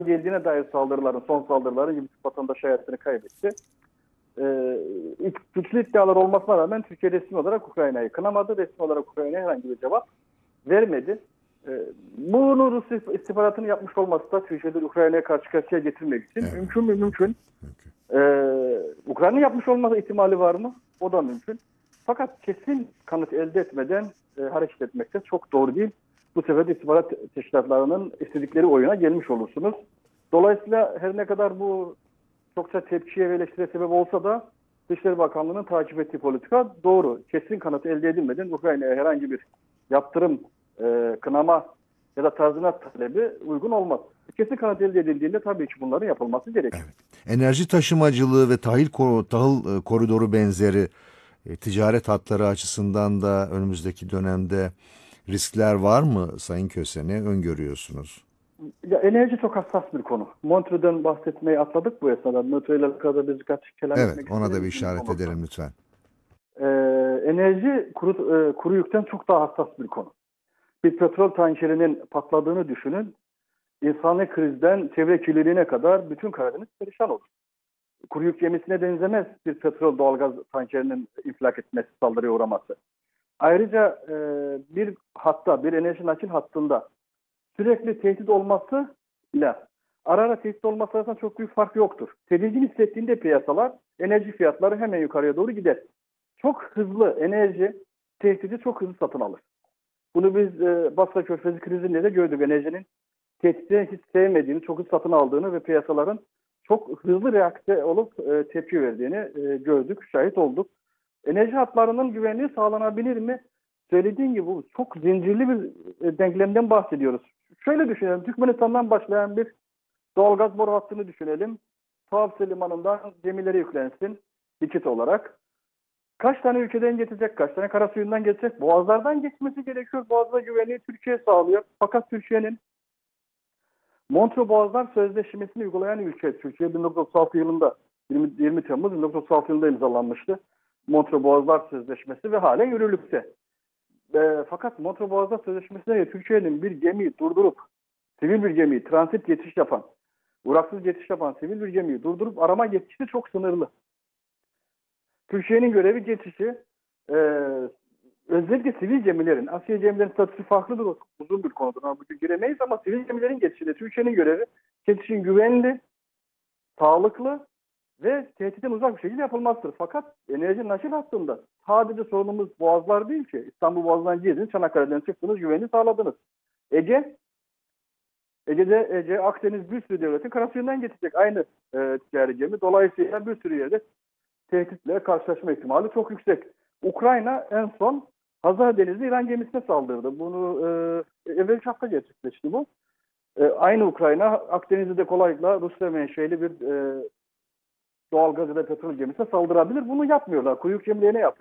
geldiğine dair son saldırıların 20 vatandaş hayatını kaybetti. Güçlü iddialar olmasına rağmen Türkiye resmi olarak Ukrayna'yı kınamadı. Resmi olarak Ukrayna'ya herhangi bir cevap vermedi. Bunu Rus istihbaratının yapmış olması da Türkiye'de Ukrayna'ya karşı karşıya getirmek için mümkün mü? Mümkün. Ukrayna'nın yapmış olması ihtimali var mı? O da mümkün. Fakat kesin kanıt elde etmeden hareket etmek de çok doğru değil. Bu sefer de istihbarat teşkilatlarının istedikleri oyuna gelmiş olursunuz. Dolayısıyla her ne kadar bu çokça tepkiye ve eleştiriye sebep olsa da Dışişleri Bakanlığı'nın takip ettiği politika doğru. Kesin kanıt elde edilmeden Ukrayna'ya herhangi bir yaptırım, kınama ya da tazminat talebi uygun olmaz. Kesin kanıt elde edildiğinde tabii ki bunların yapılması gerekir. Evet. Enerji taşımacılığı ve tahıl koridoru benzeri ticaret hatları açısından da önümüzdeki dönemde riskler var mı Sayın Köse? Ne öngörüyorsunuz? Ya, enerji çok hassas bir konu. Montreux'den bahsetmeyi atladık bu esnada. Montreux'le alakalı birkaç kelam Evet, etmek ona da isterim. bir işaret edelim lütfen. Enerji kuru yükten çok daha hassas bir konu. Bir petrol tankerinin patladığını düşünün. İnsani krizden çevre kirliliğine kadar bütün Karadeniz perişan olur. Kuru yük gemisine benzemez bir petrol doğalgaz tankerinin infilak etmesi, saldırıya uğraması. Ayrıca bir enerji nakil hattında sürekli tehdit olması ile ara ara tehdit olması arasında çok büyük fark yoktur. Tedirgin hissettiğinde piyasalar, enerji fiyatları hemen yukarıya doğru gider. Çok hızlı enerji tehdidi çok hızlı satın alır. Bunu biz Basra Körfezi krizinde de gördük. Enerjinin tehdidi hiç sevmediğini, çok hızlı satın aldığını ve piyasaların çok hızlı reakte olup tepki verdiğini gördük, şahit olduk. Enerji hatlarının güvenliği sağlanabilir mi? Söylediğim gibi bu çok zincirli bir denklemden bahsediyoruz. Şöyle düşünelim, Türkmenistan'dan başlayan bir doğalgaz boru hattını düşünelim. Tuapse limanından gemileri yüklensin likit olarak. Kaç tane ülkeden geçecek, kaç tane kara suyundan geçecek? Boğazlardan geçmesi gerekiyor. Boğazda güvenliği Türkiye sağlıyor. Fakat Türkiye'nin Montreux Boğazlar Sözleşmesi'ni uygulayan ülke. Türkiye 1936 yılında 20 Temmuz 1936 yılında imzalanmıştı. Montreux Boğazlar Sözleşmesi ve halen yürürlükte. Fakat Montreux Boğazlar Sözleşmesi'ne Türkiye'nin bir gemiyi durdurup, sivil bir gemiyi transit geçiş yapan, uğraksız geçiş yapan sivil bir gemiyi durdurup arama yetkisi çok sınırlı. Türkiye'nin görevi geçişi, özellikle sivil gemilerin, Asya gemilerin statüsü farklıdır, uzun bir konudur. Bugün giremeyiz ama sivil gemilerin geçişi, Türkiye'nin görevi geçişin güvenli, sağlıklı ve tehditten uzak bir şekilde yapılmasıdır. Fakat enerji nakil hattında sadece sorunumuz boğazlar değil ki. İstanbul Boğazı'ndan girdiniz, Çanakkale'den çıktınız, güvenli sağladınız. Ege, Akdeniz bir sürü devletin karasuyundan geçecek aynı ticari gemi. Dolayısıyla bir sürü yerde tehditle karşılaşma ihtimali çok yüksek. Ukrayna en son Hazar Denizi'nde İran gemisine saldırdı. Bunu evvelki hafta gerçekleşti bu. Aynı Ukrayna Akdeniz'de de kolaylıkla Rusya menşeli bir doğalgaz ya da petrol gemisine saldırabilir. Bunu yapmıyorlar. Kuru yük gemilerine yapıyor.